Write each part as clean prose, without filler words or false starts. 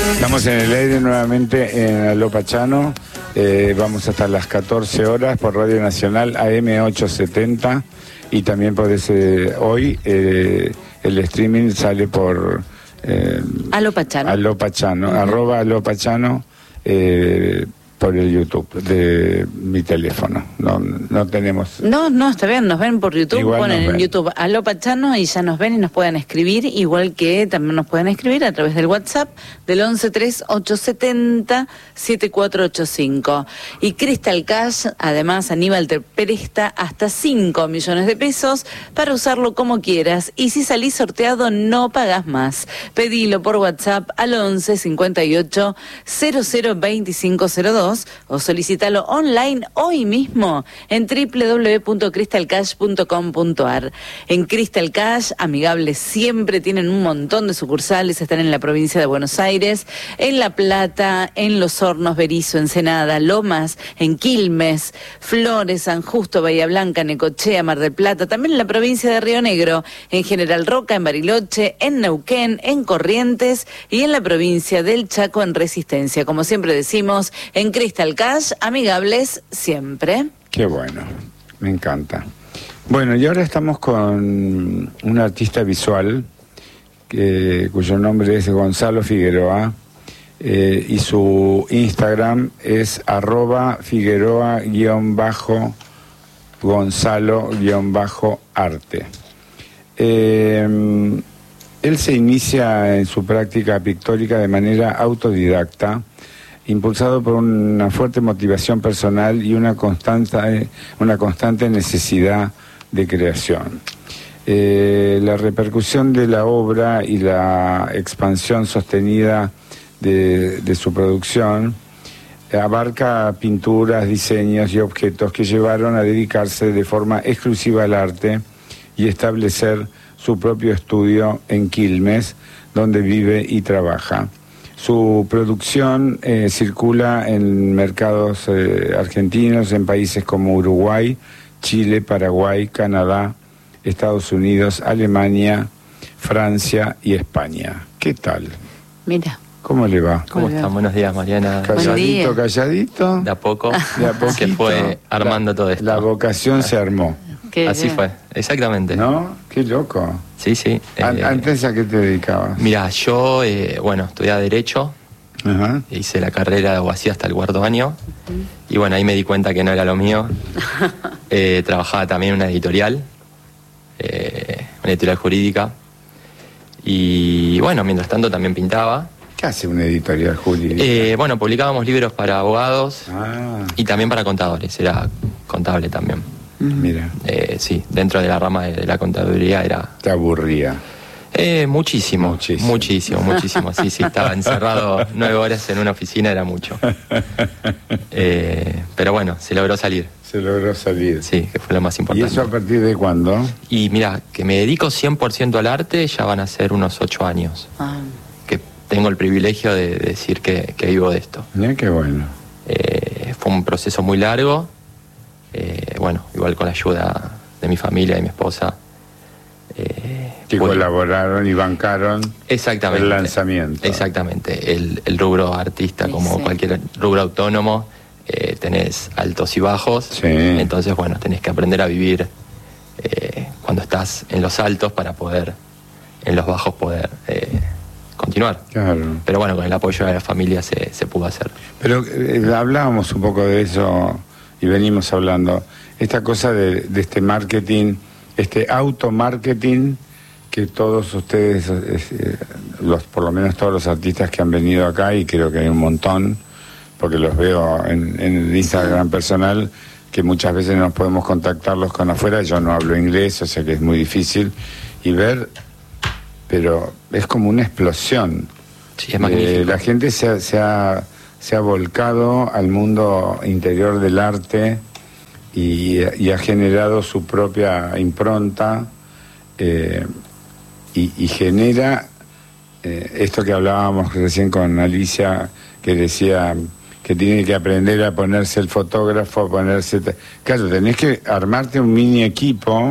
Estamos en el aire nuevamente en Aló Pachano. Vamos hasta las 14 horas por Radio Nacional AM 870 y también por hoy el streaming sale por Aló Pachano. Aló Pachano, @Aló Pachano, por el YouTube de mi teléfono. No tenemos... No, está bien, nos ven por YouTube, Igual ponen en YouTube Aló Pachano y ya nos ven y nos pueden escribir, igual que también nos pueden escribir a través del WhatsApp del 113870-7485. Y Crystal Cash, además, Aníbal te presta hasta 5 millones de pesos para usarlo como quieras, y si salís sorteado no pagás más. Pedilo por WhatsApp al 11 58 00 2502 o solicítalo online hoy mismo en www.crystalcash.com.ar. En Crystal Cash, amigables siempre, tienen un montón de sucursales, están en la provincia de Buenos Aires, en La Plata, en Los Hornos, Berisso, Ensenada, Lomas, en Quilmes, Flores, San Justo, Bahía Blanca, Necochea, Mar del Plata, también en la provincia de Río Negro, en General Roca, en Bariloche, en Neuquén, en Corrientes y en la provincia del Chaco, en Resistencia. Como siempre decimos, en Crystal Cash, amigables siempre. Qué bueno, me encanta. Bueno, y ahora estamos con un artista visual cuyo nombre es Gonzalo Figueroa, y su Instagram es @Figueroa_Gonzalo_arte. Él se inicia en su práctica pictórica de manera autodidacta, impulsado por una fuerte motivación personal y una constante necesidad de creación. La repercusión de la obra y la expansión sostenida de su producción abarca pinturas, diseños y objetos que llevaron a dedicarse de forma exclusiva al arte y establecer su propio estudio en Quilmes, donde vive y trabaja. Su producción circula en mercados argentinos, en países como Uruguay, Chile, Paraguay, Canadá, Estados Unidos, Alemania, Francia y España. ¿Qué tal? Mira. ¿Cómo le va? ¿Cómo están? Buenos días, Mariana. Calladito, calladito. De a poco. Que fue armando todo esto. La vocación se armó. Así fue, exactamente. ¿No? Qué loco. Sí. ¿Antes a qué te dedicabas? Mira, yo, estudiaba Derecho. Ajá. Hice la carrera o así hasta el 4º año. Y bueno, ahí me di cuenta que no era lo mío. Trabajaba también en una editorial jurídica. Y bueno, mientras tanto también pintaba. ¿Qué hace una editorial jurídica? Publicábamos libros para abogados y también para contadores. Era contable también. Mira. Sí, dentro de la rama de la contaduría era... ¿Te aburría? Muchísimo. Sí, estaba encerrado 9 horas en una oficina, era mucho. Pero bueno, se logró salir. Sí, que fue lo más importante. ¿Y eso a partir de cuándo? Y mira, que me dedico 100% al arte, ya van a ser unos 8 años. Que tengo el privilegio de decir que vivo de esto. Qué bueno. Fue un proceso muy largo. Igual con la ayuda de mi familia y mi esposa. Que colaboraron y bancaron el lanzamiento. Exactamente. El rubro artista, como cualquier rubro autónomo, tenés altos y bajos. Sí. Entonces, tenés que aprender a vivir cuando estás en los altos para poder, en los bajos, poder continuar. Claro. Pero con el apoyo de la familia se pudo hacer. Pero hablábamos un poco de eso y venimos hablando. Esta cosa de este marketing, este automarketing que todos ustedes, por lo menos todos los artistas que han venido acá, y creo que hay un montón, porque los veo en el Instagram personal, que muchas veces no podemos contactarlos con afuera. Yo no hablo inglés, o sea que es muy difícil, y ver, pero es como una explosión. Sí, es magnífico. La gente se ha volcado al mundo interior del arte y ha generado su propia impronta, y genera esto que hablábamos recién con Alicia, que decía que tiene que aprender a ponerse el fotógrafo, Claro, tenés que armarte un mini equipo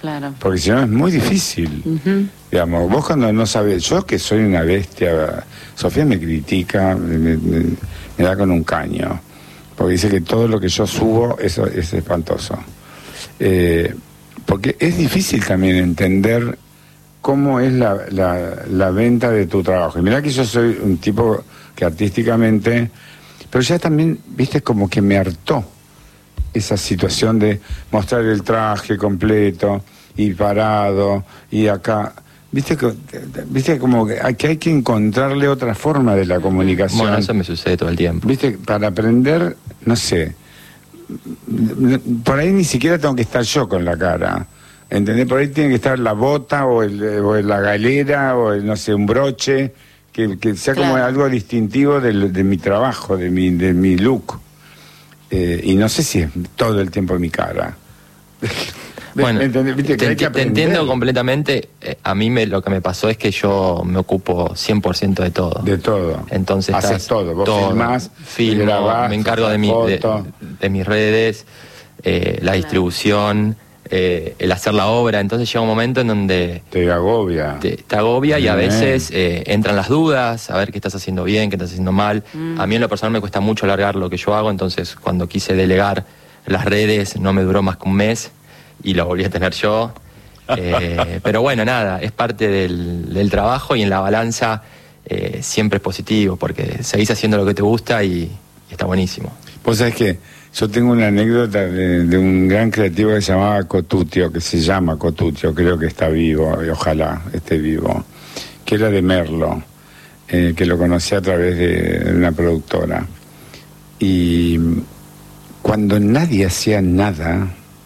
Claro. Porque si no es muy difícil. Digamos, vos cuando no sabes, yo que soy una bestia, Sofía me critica, me da con un caño, porque dice que todo lo que yo subo eso es espantoso. Porque es difícil también entender cómo es la venta de tu trabajo. Y mirá que yo soy un tipo que artísticamente, pero ya también, viste, como que me hartó esa situación de mostrar el traje completo y parado y acá. Viste como que hay que encontrarle otra forma de la comunicación. Bueno, eso me sucede todo el tiempo. Viste, para aprender, no sé, por ahí ni siquiera tengo que estar yo con la cara, ¿entendés? Por ahí tiene que estar la bota o la galera o no sé, un broche, que sea como algo distintivo de mi trabajo, de mi look. Y no sé si es todo el tiempo mi cara. Bueno, te entiendo completamente. A mí lo que me pasó es que yo me ocupo 100% de todo. De todo. Entonces haces todo. Vos filmo, grabás, me encargo de mis redes, la distribución, el hacer la obra. Entonces llega un momento en donde te agobia. Te agobia y a veces entran las dudas, a ver qué estás haciendo bien, qué estás haciendo mal. A mí en lo personal me cuesta mucho alargar lo que yo hago, entonces cuando quise delegar las redes no me duró más que un mes y lo volví a tener yo. Pero bueno, nada, es parte del trabajo y en la balanza siempre es positivo porque seguís haciendo lo que te gusta y está buenísimo. Vos sabés que yo tengo una anécdota de un gran creativo que se llamaba Cotutio, que se llama Cotutio, creo que está vivo, y ojalá esté vivo, que era de Merlo, que lo conocí a través de una productora. Y cuando nadie hacía nada,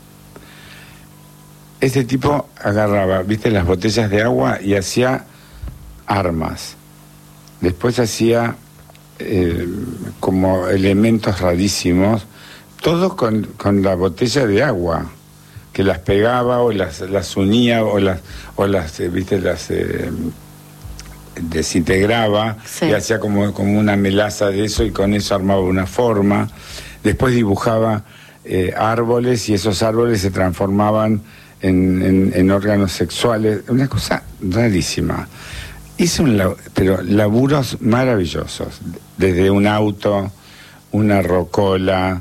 este tipo agarraba, viste, las botellas de agua y hacía armas. Después hacía como elementos rarísimos, todos con la botella de agua, que las pegaba o las unía o las viste, las desintegraba, sí. Y hacía como una melaza de eso y con eso armaba una forma. Después dibujaba árboles y esos árboles se transformaban en órganos sexuales, una cosa rarísima. Hice pero laburos maravillosos, desde un auto, una rocola,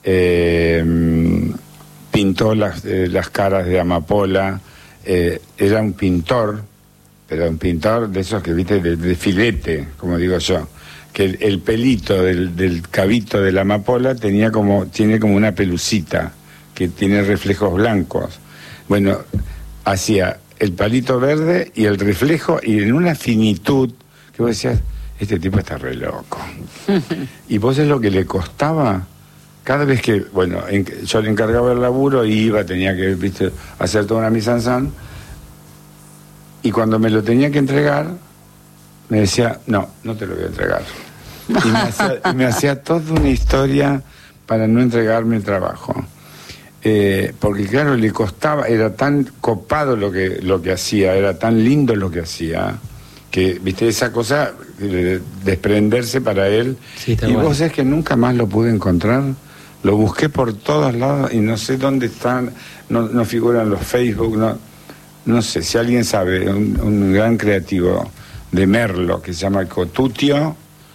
pintó las caras de amapola, era un pintor, pero un pintor de esos que viste de filete, como digo yo, que el pelito del cabito de la amapola tiene como una pelucita que tiene reflejos blancos. Bueno, hacía el palito verde y el reflejo, y en una finitud que vos decías, este tipo está re loco. Y vos es lo que le costaba, cada vez que, bueno, yo le encargaba el laburo, tenía que, viste, hacer toda una mise en scène, y cuando me lo tenía que entregar, me decía, no te lo voy a entregar. Y me hacía toda una historia para no entregarme el trabajo. Porque claro, le costaba, era tan copado lo que hacía, era tan lindo lo que hacía, que, viste, esa cosa de desprenderse para él. Sí, y vos sabés que nunca más lo pude encontrar, lo busqué por todos lados y no sé dónde están, no figuran los Facebook, no sé, si alguien sabe, un gran creativo de Merlo que se llama Cotutio,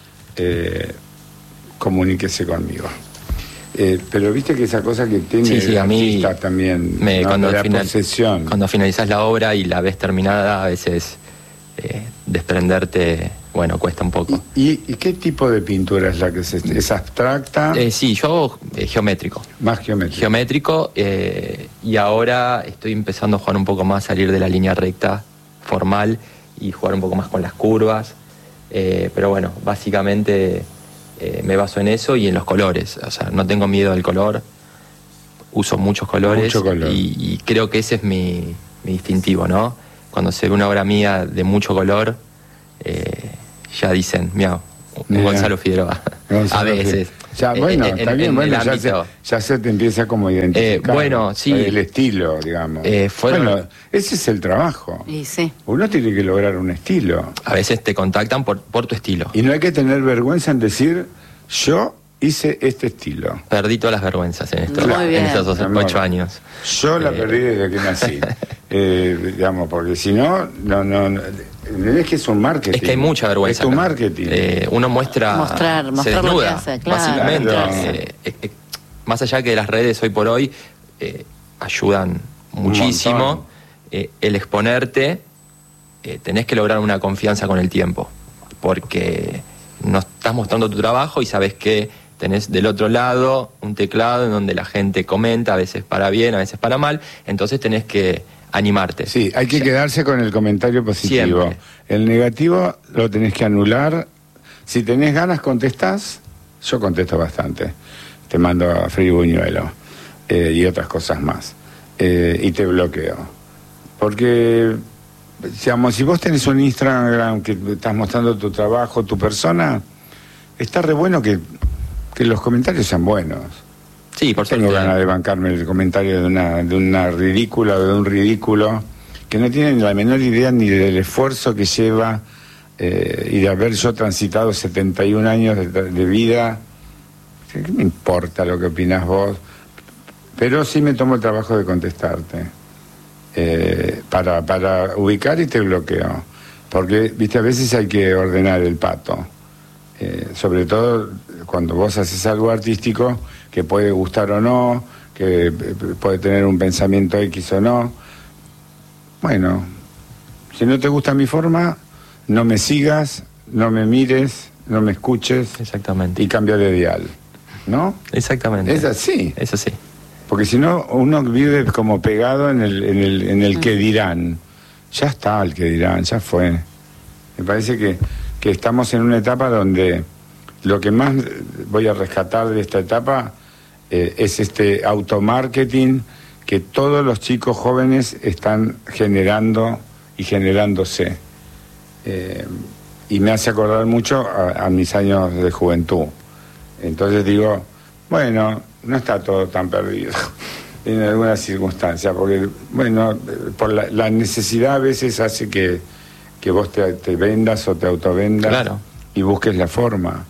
comuníquese conmigo. Pero viste que esa cosa que tiene el artista también, cuando finalizás la obra y la ves terminada, a veces desprenderte, bueno, cuesta un poco. ¿Y qué tipo de pintura es la que es abstracta? Sí, yo hago geométrico. Más geométrico. Geométrico, y ahora estoy empezando a jugar un poco más, salir de la línea recta formal y jugar un poco más con las curvas. Pero bueno, básicamente me baso en eso y en los colores. O sea, no tengo miedo del color, uso muchos colores. Mucho color. Y creo que ese es mi distintivo, ¿no? Cuando se ve una obra mía de mucho color, ya dicen, mira, Gonzalo Figueroa. A veces. Ya, bueno, está bien, bueno, ya se te empieza como a identificar. Bueno, sí. El estilo, digamos. Bueno, ese es el trabajo. Y sí. Uno tiene que lograr un estilo. A veces te contactan por tu estilo. Y no hay que tener vergüenza en decir, yo hice este estilo. Perdí todas las vergüenzas en estos 8 años. Yo la perdí desde que nací. Digamos, porque si no, es que es un marketing. Es que hay mucha vergüenza. Es tu marketing. Uno mostrar se desnuda, lo que hace, claro. básicamente. Más allá que las redes hoy por hoy ayudan muchísimo, el exponerte, tenés que lograr una confianza con el tiempo, porque no estás mostrando tu trabajo y sabes que tenés del otro lado un teclado en donde la gente comenta, a veces para bien, a veces para mal, entonces tenés que animarte. Sí, hay que quedarse con el comentario positivo. Siempre. El negativo lo tenés que anular. Si tenés ganas, contestás. Yo contesto bastante. Te mando a Frei Buñuelo y otras cosas más. Y te bloqueo. Porque, digamos, si vos tenés un Instagram que estás mostrando tu trabajo, tu persona, está re bueno que los comentarios sean buenos. Sí, por supuesto. Tengo ganas de bancarme el comentario de una ridícula o de un ridículo que no tienen la menor idea ni del esfuerzo que lleva y de haber yo transitado 71 años de vida. ¿Qué me importa lo que opinás vos? Pero sí me tomo el trabajo de contestarte para ubicar y te bloqueo. Porque, viste, a veces hay que ordenar el pato. Sobre todo cuando vos haces algo artístico que puede gustar o no, que puede tener un pensamiento X o no. Bueno, si no te gusta mi forma, no me sigas, no me mires, no me escuches. Exactamente. Y cambia de dial, ¿no? Exactamente. Es así. Es así. Porque si no, uno vive como pegado en el que dirán. Ya está el que dirán, ya fue. Me parece que estamos en una etapa donde lo que más voy a rescatar de esta etapa es este automarketing que todos los chicos jóvenes están generando y generándose. Y me hace acordar mucho a mis años de juventud. Entonces digo, bueno, no está todo tan perdido en algunas circunstancias, porque, bueno, por la necesidad a veces hace que vos te vendas o te autovendas. Claro. Y busques la forma.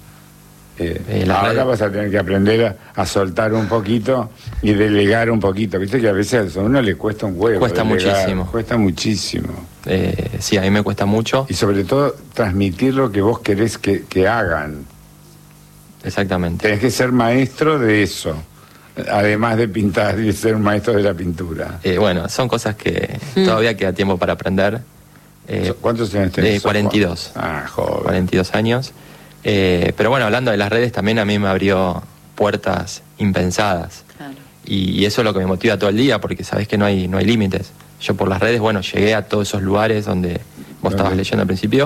Ahora vas a tener que aprender a soltar un poquito y delegar un poquito. Viste que a veces a uno le cuesta un huevo. Cuesta delegar, muchísimo. Cuesta muchísimo. Sí, a mí me cuesta mucho. Y sobre todo transmitir lo que vos querés que hagan. Exactamente. Tenés que ser maestro de eso. Además de pintar y ser un maestro de la pintura. Bueno, son cosas que todavía queda tiempo para aprender. ¿Cuántos años tenés? 42. Ah, joven. 42 años. Pero bueno, hablando de las redes, también a mí me abrió puertas impensadas. Claro. Y eso es lo que me motiva todo el día, porque sabés que no hay límites. Yo por las redes, bueno, llegué a todos esos lugares donde vos estabas leyendo al principio.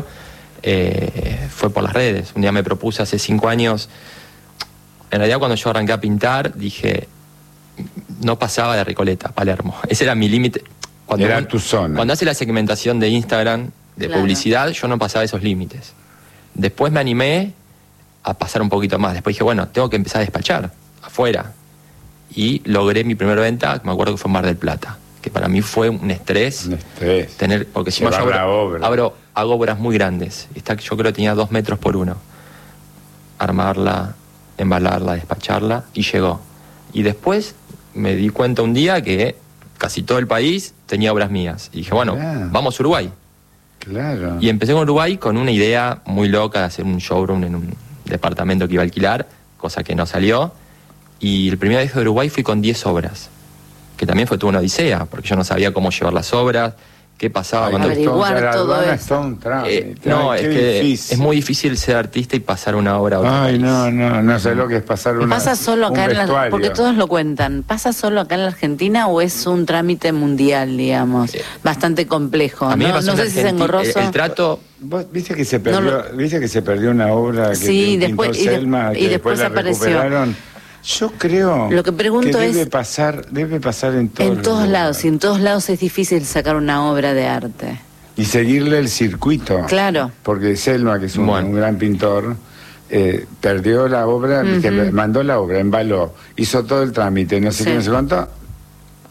Fue por las redes. Un día me propuse hace 5 años. En realidad, cuando yo arranqué a pintar, dije, no pasaba de Recoleta, Palermo. Ese era mi límite. Era tu zona. Cuando hace la segmentación de Instagram, de publicidad, yo no pasaba esos límites. Después me animé a pasar un poquito más. Después dije, bueno, tengo que empezar a despachar afuera. Y logré mi primera venta, me acuerdo que fue en Mar del Plata, que para mí fue un estrés. Tener, porque si no yo hago obras muy grandes. Yo creo que tenía 2 metros por 1. Armarla, embalarla, despacharla, y llegó. Y después me di cuenta un día que casi todo el país tenía obras mías. Y dije, bueno, vamos a Uruguay. Claro. Y empecé con Uruguay con una idea muy loca de hacer un showroom en un departamento que iba a alquilar, cosa que no salió. Y el primer viaje de Uruguay fui con 10 obras, que también fue toda una odisea, porque yo no sabía cómo llevar las obras, qué pasaba cuando... Averiguar todo eso. No, es que difícil. Es muy difícil ser artista y pasar una obra a otro país. No sé lo que es pasar una... ¿Pasa solo acá porque todos lo cuentan, ¿pasa solo acá en la Argentina o es un trámite mundial, digamos? Bastante complejo. A mí no sé si es engorroso. El trato... ¿Vos viste que se perdió una obra que pintó Selma, y después la recuperaron? Yo creo lo que pregunto debe pasar en todos lados. Y en todos lados es difícil sacar una obra de arte. Y seguirle el circuito. Claro. Porque Selma, que es un gran pintor, perdió la obra, mandó la obra, embaló, hizo todo el trámite, no sé qué, no sé cuánto,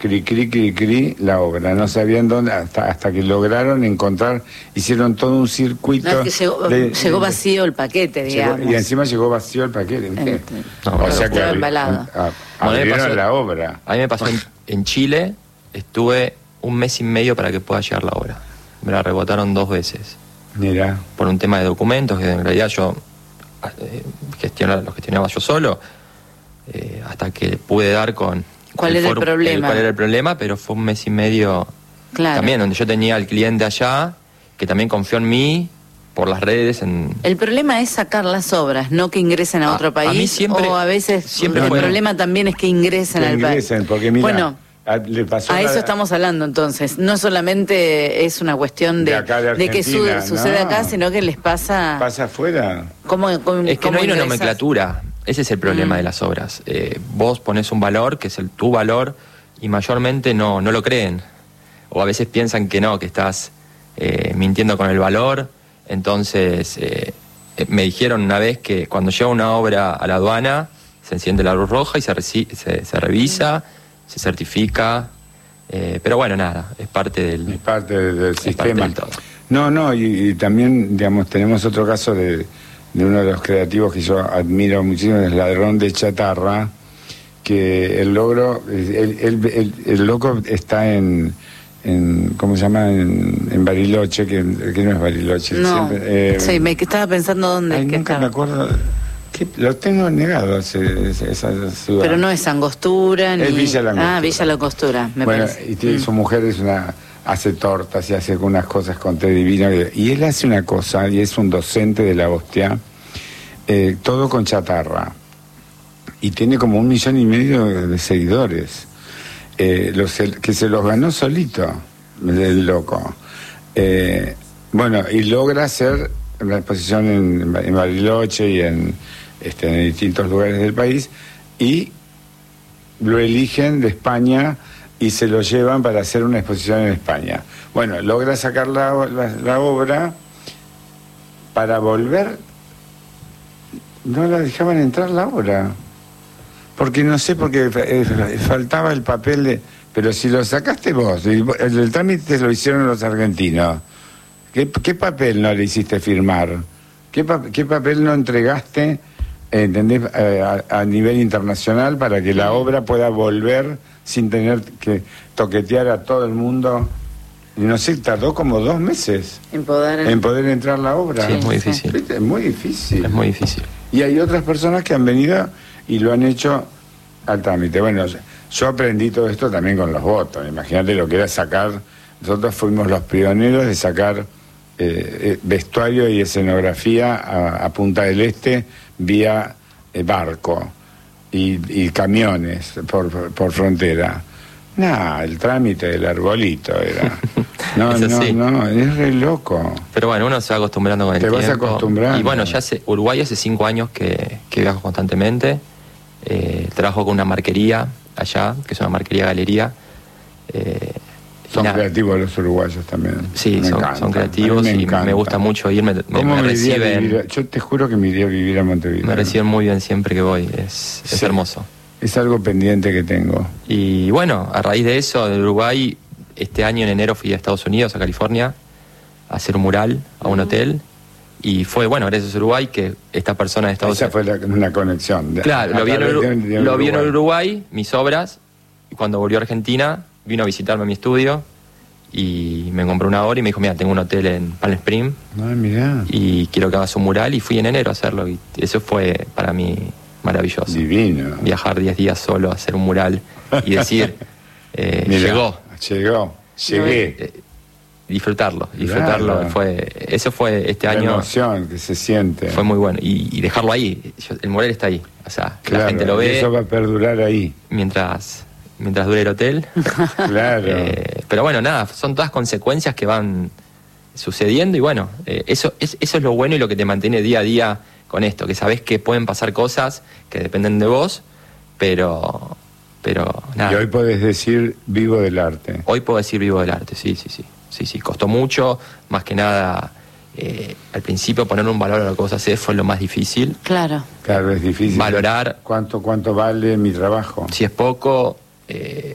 cri, la obra. No sabían dónde, hasta que lograron encontrar, hicieron todo un circuito. No, es que llegó vacío el paquete, digamos. Y encima llegó vacío el paquete. O sea que abrieron la obra. A mí me pasó en Chile, estuve 1 mes y medio para que pueda llegar la obra. Me la rebotaron 2 veces. Mira. Por un tema de documentos, que en realidad yo lo gestionaba yo solo, hasta que pude dar con... ¿Cuál era el problema? ¿Cuál era el problema? Pero fue 1 mes y medio también, donde yo tenía al cliente allá, que también confió en mí, por las redes. El problema es sacar las obras, no que ingresen a otro país. A mí siempre, o a veces siempre el problema también es que ingresen al país. Porque mira, bueno, le pasó a eso estamos hablando entonces. No solamente es una cuestión de que sucede acá, sino que les pasa... ¿Pasa afuera? Es que no hay una nomenclatura. Ese es el problema de las obras. Vos ponés un valor, que es tu valor, y mayormente no lo creen. O a veces piensan que no, que estás mintiendo con el valor. Entonces, me dijeron una vez que cuando llega una obra a la aduana, se enciende la luz roja y se revisa, se certifica. Pero bueno, nada, es parte del sistema. Todo. No, y también, digamos, tenemos otro caso de uno de los creativos que yo admiro muchísimo, es Ladrón de Chatarra, que el loco está en ¿cómo se llama? En Bariloche, que no es Bariloche. No, siempre, sí, me estaba pensando dónde es que nunca estaba. me acuerdo, lo tengo negado esa ciudad. Pero no es Angostura, ni... Es Villa La Angostura. Villa La Angostura, me parece. Y su mujer hace tortas y hace unas cosas con té divino. Y él hace una cosa, y es un docente de la hostia, todo con chatarra. Y tiene como 1,5 millones de seguidores. Que se los ganó solito, el loco. Bueno, y logra hacer una exposición en Bariloche y en distintos lugares del país, y lo eligen de España y se lo llevan para hacer una exposición en España. Bueno, logra sacar la obra. Para volver, no la dejaban entrar la obra. Porque no sé, porque faltaba el papel pero si lo sacaste vos, el trámite lo hicieron los argentinos, ¿qué papel no le hiciste firmar? ¿Qué papel no entregaste, entendés, a nivel internacional para que la obra pueda volver sin tener que toquetear a todo el mundo? Y no sé, tardó como 2 meses en poder entrar la obra. Sí, es muy difícil. Es muy difícil. Es muy difícil. Y hay otras personas que han venido y lo han hecho al trámite. Bueno, yo aprendí todo esto también con los votos. Imagínate lo que era sacar. Nosotros fuimos los pioneros de sacar vestuario y escenografía a Punta del Este vía barco y camiones por frontera. El trámite del arbolito era. No, es re loco. Pero bueno, uno se va acostumbrando con el tiempo. Te vas acostumbrando. Y bueno, Uruguay hace 5 años que viajo constantemente. Trabajo con una marquería allá, que es una marquería galería. Son creativos los uruguayos también. Sí, son creativos y me gusta mucho irme. Me reciben. Yo te juro que me iría a vivir a Montevideo. Me reciben muy bien siempre que voy. Es hermoso. Es algo pendiente que tengo. Y bueno, a raíz de eso, de Uruguay, este año en enero fui a Estados Unidos, a California, a hacer un mural a un hotel. Y fue, bueno, gracias a Uruguay, que esta persona de Estados Unidos... Esa fue una conexión. Claro, lo vi en Uruguay, mis obras, y cuando volvió a Argentina, vino a visitarme a mi estudio, y me compró una hora y me dijo, mira, tengo un hotel en Palm Springs, y quiero que hagas un mural, y fui en enero a hacerlo, y eso fue para mí maravilloso. Divino. Viajar 10 días solo a hacer un mural, y decir, llegué. Disfrutarlo, claro. Eso fue este año. La emoción que se siente. Fue muy bueno. Y dejarlo ahí. El mural está ahí. O sea, claro, la gente lo ve. Y eso va a perdurar ahí. Mientras dure el hotel. Claro. Pero bueno, nada, son todas consecuencias que van sucediendo y bueno, eso es lo bueno y lo que te mantiene día a día con esto, que sabés que pueden pasar cosas que dependen de vos, pero nada. Y hoy podés decir vivo del arte. Hoy puedo decir vivo del arte, sí. Costó mucho, más que nada, al principio poner un valor a lo que vos hacés fue lo más difícil. Claro, es difícil. Valorar. ¿Cuánto vale mi trabajo? Si es poco,